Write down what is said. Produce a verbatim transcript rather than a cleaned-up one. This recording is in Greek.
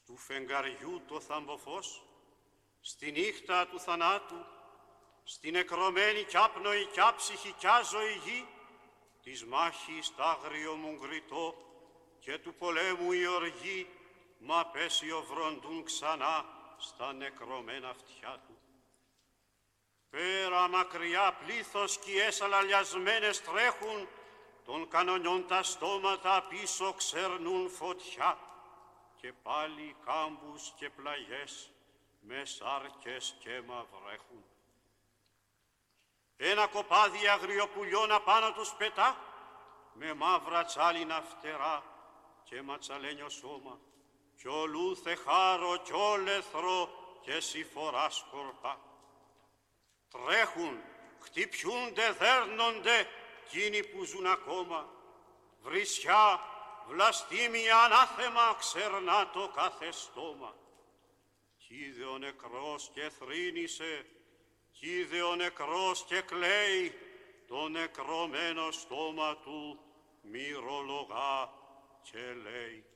Στου φεγγαριού το θαμβοφός, στη νύχτα του θανάτου, στην νεκρωμένη κι άπνοη κι άψυχη κι άζωη γη, της μάχης τ' άγριο μου γκριτό και του πολέμου η οργή, μα πέσιο βροντούν ξανά στα νεκρωμένα αυτιά του. Πέρα μακριά πλήθος σκιές αλαλιασμένες τρέχουν, των κανονιών τα στόματα πίσω ξερνούν φωτιά, και πάλι κάμπους και πλαγιές με σάρκες και μαυρέχουν. Ένα κοπάδι αγριοπουλιών απάνω τους πετά, με μαύρα τσάλινα φτερά και ματσαλένιο σώμα, κι ολούθε χάρο κι όλεθρο και συφορά σκορπά. Τρέχουν, χτυπιούνται, δέρνονται εκείνοι που ζουν ακόμα. Βρισιά, βλαστήμια, ανάθεμα ξερνά το κάθε στόμα. Κι είδε ο νεκρός και θρήνησε, κι είδε ο νεκρός και κλαίει, το νεκρωμένο στόμα του μυρολογά και λέει.